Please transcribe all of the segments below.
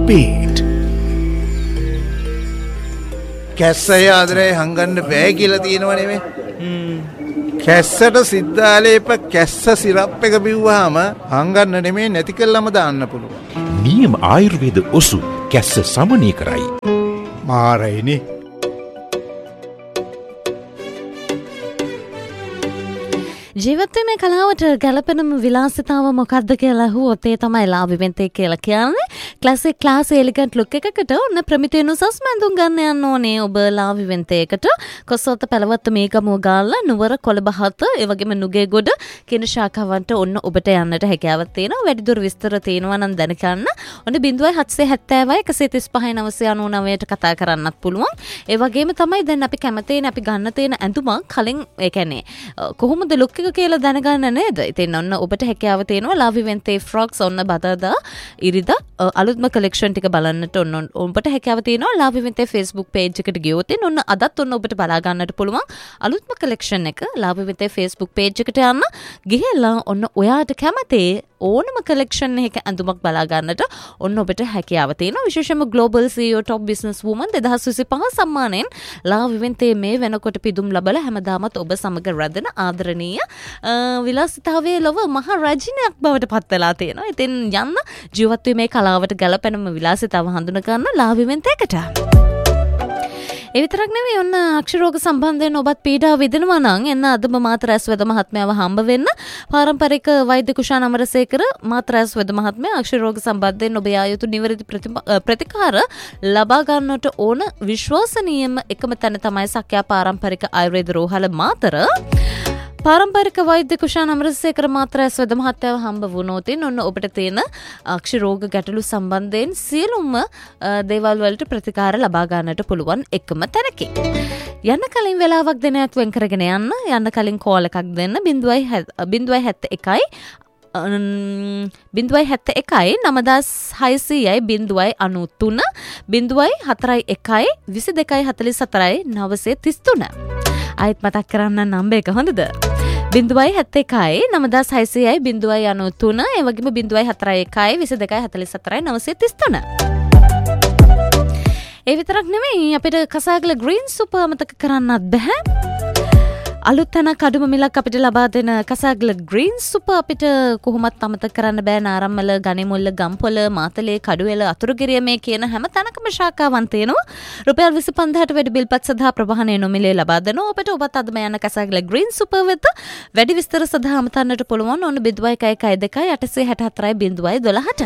debate. කැස්සය ආදරේ හංගන්න බෑ කියලා තියෙනව නෙමෙයි. කැස්සට සිද්ධාලේප කැස්ස සිරප් එක බිව්වහම හංගන්න නෙමෙයි නැති කළාම දාන්න පුළුවන්. නියම ආයුර්වේද ඔසු කැස්ස සමනය කරයි. මාරයිනේ. ජීවිතයේ කලාවට ගැළපෙනම විලාසිතාව මොකක්ද කියලා අහුවොත් ඒ තමයි ලාභ ඉවෙන්ට් එක කියලා කියන්නේ. ක්ලාසික් ක්ලාස් එලිගන්ට් ලුක් එකකට ඔන්න ප්‍රමිතියනු සස්මැඳුම් ගන්න යන්න ඕනේ ඔබ ලාභ ඉවෙන්ට් එකකට. කොසොත් පැලවත්ත මේගමුව ගාල්ලා නුවර කොළඹහත ඒ වගේම නුගේගොඩ කියන ශාඛාවන්ට ඔන්න ඔබට යන්නට හැකියාවක් තියෙනවා. වැඩිදුර විස්තර තියෙනවා නම් දැනගන්න. ඔන්න 0770 135 999ට කතා කරන්නත් පුළුවන්. ඒ වගේම තමයි දැන් අපි කැමතේනේ අපි ගන්න තියෙන ඇඳුමක් කලින් ඒ කියන්නේ කොහොමද ලුක් එක කියලා දැනගන්න නේද? ඉතින් ඔන්න ඔබට හැකියාව තියෙනවා ලාභ ඉවෙන්ට් ඒ ෆ්‍රොක්ස් ඔන්න බදාදා ඉරිදා අලුත්ම කලෙක්ෂන් ටික බලන්නට ඔන්න ඔබට හැකියාව තියෙනවා ලාභ ඉවෙන්ට් ඒ Facebook page එකට ගියොත් ඔන්න අදත් ඔන්න ඔබට බලා ගන්නට පුළුවන් අලුත්ම කලෙක්ෂන් එක ලාභ ඉවෙන්ට් ඒ Facebook page එකට යන්න ගිහලා ඔන්න ඔයාට කැමති ඕනම කලෙක්ෂන් එකක ඇඳුමක් බලා ගන්නට ඔන්න ඔබට හැකියාව තියෙනවා. විශේෂයෙන්ම Global CEO Top Business Woman 2025 සම්මානයෙන් ලාභ ඉවෙන්ට් මේ වෙනකොට පිදුම් ලැබලා හැමදාමත් ඔබ සමග රැඳෙන ආදරණීය විලාසිතාවයේ ලොව මහ රජිනයක් බවට පත් වෙලා තියෙනවා. ඉතින් යන්න ජීවත් වීමේ කලාවට ගැලපෙනම විලාසිතාව හඳුන ගන්න ලාභ ඉවෙන්ට් එකට. ඒ විතරක් නෙවෙයි ඔන්න අක්ෂරෝග සම්බන්ධයෙන් ඔබත් පීඩා විඳිනවා නම් එන්න අදම මාතර ඇස්වැද මහත්මයාව හම්බ වෙන්න. පාරම්පරික වෛද්‍ය කුෂාන අමරසේකර මාතර ඇස්වැද මහත්මයා අක්ෂරෝග සම්බන්ධයෙන් ඔබ යා යුතු නිවැරදි ප්‍රතිකාර ලබා ගන්නට ඕන විශ්වාසනීයම එකම තැන තමයි සක්‍යා පාරම්පරික ආයුර්වේද රෝහල මාතර. පාරම්පරික වෛද්‍ය කුෂාන අමරසේකර මාතර ඇස්වැද මහත්තයාව හම්බ වුණොත් ඔන්න ඔබට තියෙන අක්ෂරෝග ගැටලු සම්බන්ධයෙන් සියලුම දේවල් වලට ප්‍රතිකාර ලබා ගන්නට පුළුවන් එකම තැනකින්. යන්න කලින් වෙලාවක් දෙනයක් වෙන් කරගෙන යන්න කලින් කෝල් එකක් දෙන්න 071 071 9600යි 093 041 2244 933 ආයෙත් මතක් කරන්න නම්බර් එක හොඳද 071 9600යි 093 ඒ වගේම 041 2244 933 ඒ විතරක් නෙමෙයි අපිට කසාගල ග්‍රීන් සුප් අමතක කරන්නත් බෑ. අලුත් තැනක් අඩුම මිලක් අපිට ලබා දෙන කසාගල ග්‍රීන් සුප් අපිට කොහොමත් අමතක කරන්න බෑ. නාරම්මල, ගණිමුල්ල, ගම්පොළ, මාතලේ, කඩුවෙල, අතුරුගිරිය මේ කියන හැම තැනකම ශාඛාවන් තියෙනවා. රුපියල් 25000ට වැඩි බිල්පත් සඳහා ප්‍රවාහනය නොමිලේ ලබා දෙනවා. ඔබට ඔබත් අදම යන කසාගල ග්‍රීන් සුප් වෙත වැඩි විස්තර සඳහා අමතන්නට පුළුවන්. ඔන්න 0112 864 012ට.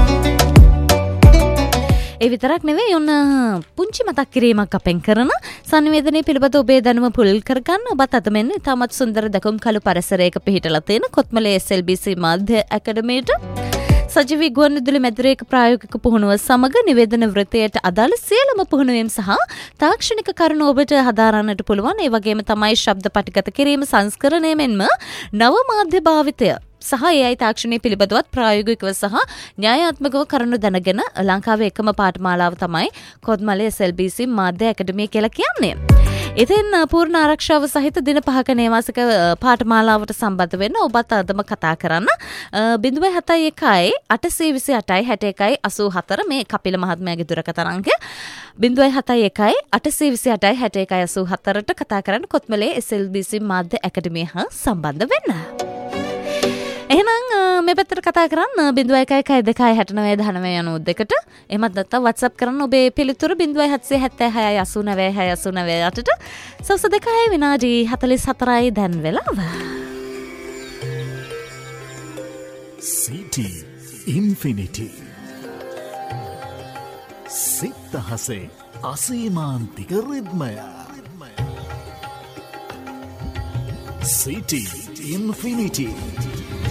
ඒ විතරක් නෙවෙයි ඔන්න පුංචි මතක් කිරීමක් අපෙන් කරන සංවේදනයේ පිළිබඳ ඔබේ දැනුම පුරුල් කරගන්න ඔබත් අද මෙන්න තාමත් සුන්දර දකුම් කළු පරිසරයක පිහිටලා තියෙන කොත්මලේ SLBC මාධ්‍ය ඇකඩමියට සජීවී ගුවන්විදුලි මැදිරියක ප්‍රායෝගික පුහුණුව සමග නිවේදන වෘත්තයට අදාළ සියලුම පුහුණුවීම් සහ තාක්ෂණික කරුණු ඔබට හදාරන්නට පුළුවන්. ඒ වගේම තමයි ශබ්ද පටිගත කිරීම සංස්කරණය මෙන්ම නව මාධ්‍ය භාවිතය සහ AI තාක්ෂණය පිළිබඳවත් ප්‍රායෝගිකව සහ න්‍යායාත්මකව කරුණු දැනගෙන ලංකාවේ එකම පාඨමාලාව තමයි කොත්මලේ SLBC මාධ්‍ය ඇකඩමිය කියලා කියන්නේ. ඉතින් පූර්ණ ආරක්ෂාව සහිත දින 5ක නේවාසික පාඨමාලාවට සම්බන්ධ වෙන්න ඔබත් අදම කතා කරන්න 071 828 61 84 මේ කපිල මහත්මයාගේ දුරකථන අංකය 071 828 61 84ට කතා කරන්න කොත්මලේ SLBC මාධ්‍ය ඇකඩමිය හා සම්බන්ධ වෙන්න. එහෙනම් මේ පැත්තට කතා කරන්න 0112 69 92 එහෙමත් නැත්නම් WhatsApp කරන්න ඔබේ පිළිතුර 0776 89 689ට සවස් 2 විනාඩි 44යි දැන් වෙලාව. City Infinity සිත්තහසේ අසීමාන්තික රිද්මය City Infinity